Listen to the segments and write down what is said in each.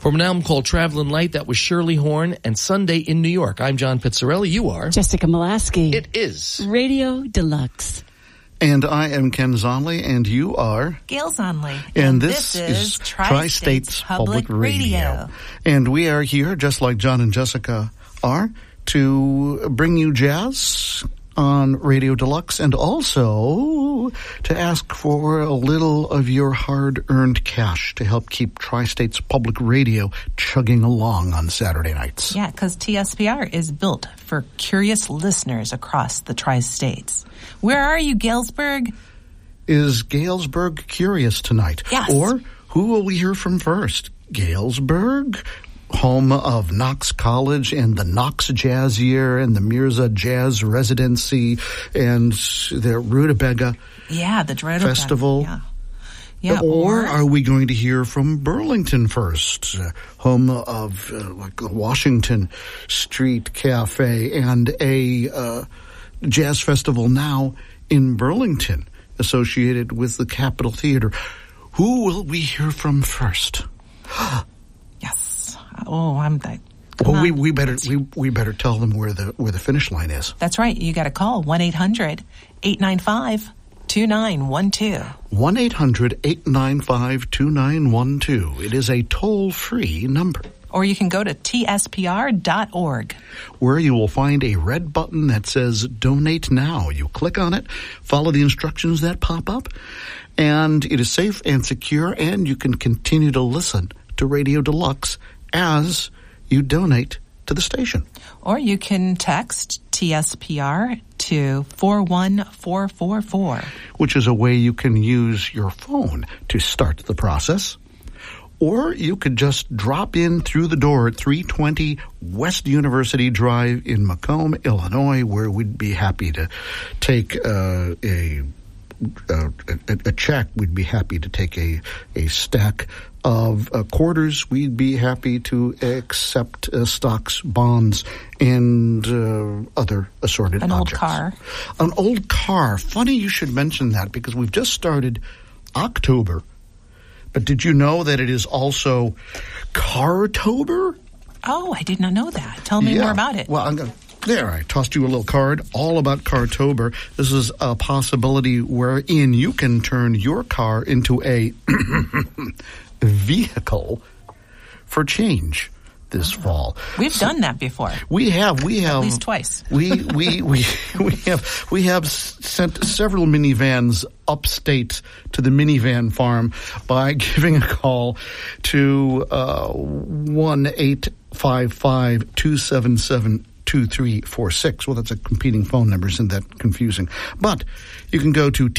From an album called Travelin' Light, that was Shirley Horn and Sunday in New York. I'm John Pizzarelli. You are? Jessica Molaski. It is Radio Deluxe. And I am Ken Zonley, and you are? Gail Zonley. And this is Tri-States Public Radio. And we are here, just like John and Jessica are, to bring you jazz on Radio Deluxe, and also to ask for a little of your hard-earned cash to help keep Tri-States Public Radio chugging along on Saturday nights. Yeah, because TSPR is built for curious listeners across the Tri-States. Where are you, Galesburg? Is Galesburg curious tonight? Yes. Or who will we hear from first? Galesburg, home of Knox College and the Knox Jazz Year and the Mirza Jazz Residency and the Rutabaga Festival. Yeah. Or are we going to hear from Burlington first, home of like the Washington Street Cafe and a jazz festival now in Burlington associated with the Capitol Theater? Who will we hear from first? Yes. Oh, we better tell them where the finish line is. That's right. You got to call 1-800-895-2912. 1-800-895-2912. It is a toll-free number. Or you can go to tspr.org, where you will find a red button that says Donate Now. You click on it, follow the instructions that pop up, and it is safe and secure, and you can continue to listen to Radio Deluxe as you donate to the station. Or you can text TSPR to 41444. Which is a way you can use your phone to start the process. Or you could just drop in through the door at 320 West University Drive in Macomb, Illinois, where we'd be happy to take a check. We'd be happy to take a stack of quarters. We'd be happy to accept stocks, bonds, and other assorted objects. An old car. Funny you should mention that, because we've just started October. But did you know that it is also Cartober? Oh, I did not know that. Tell me more about it. Well, I tossed you a little card all about Cartober. This is a possibility wherein you can turn your car into a vehicle for change this fall. We've done that before. We have at least twice. We have sent several minivans upstate to the minivan farm by giving a call to 1-855-277-2346. Well, that's a competing phone number. Isn't that confusing? But you can go to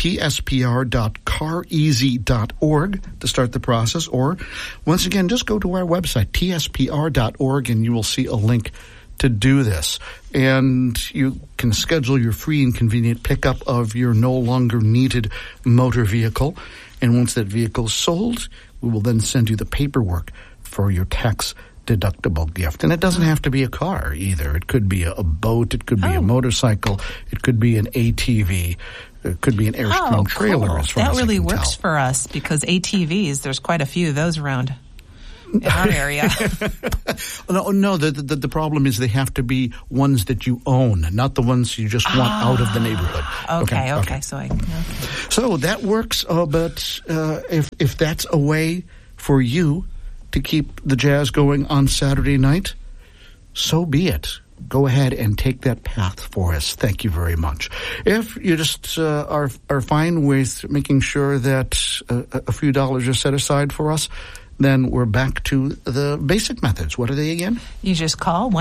tspr.careasy.org to start the process, or once again, just go to our website, tspr.org, and you will see a link to do this. And you can schedule your free and convenient pickup of your no longer needed motor vehicle. And once that vehicle is sold, we will then send you the paperwork for your tax deductible gift. And it doesn't have to be a car either. It could be a boat, it could be a motorcycle, it could be an ATV, it could be an Airstream trailer. Cool. As far that as really I can works tell. for us, because ATVs, there's quite a few of those around in our area. No, the problem is they have to be ones that you own, not the ones you just want out of the neighborhood. Okay. So that works, but if that's a way for you to keep the jazz going on Saturday night, so be it. Go ahead and take that path for us. Thank you very much. If you just are fine with making sure that a few dollars are set aside for us, then we're back to the basic methods. What are they again? You just call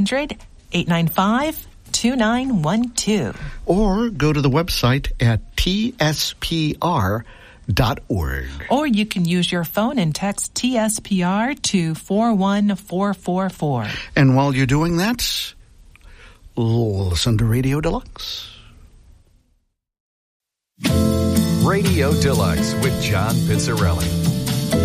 1-800-895-2912. Or go to the website at tspr.org. Or you can use your phone and text TSPR to 41444. And while you're doing that, listen to Radio Deluxe. Radio Deluxe with John Pizzarelli.